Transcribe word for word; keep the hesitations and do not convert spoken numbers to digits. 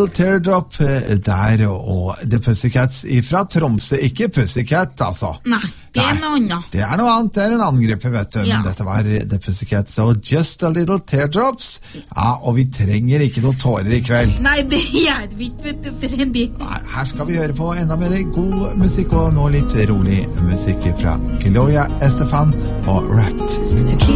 Little Teardrop der, og The Pussycats fra Tromsø. Ikke Pussycat, altså. Nei, det er noe annet. Det er noe annet, det er en annen gruppe, vet du. Ja. Men dette var The Pussycats, og Just a Little Teardrops. Ja, og vi trenger ikke noen tårer i kveld. Nei, det gjør vi ikke, vet du, for en bit. Nei, her skal vi høre på enda mer god musikk, og nå litt rolig musikk fra Gloria Estefan og Wrapped.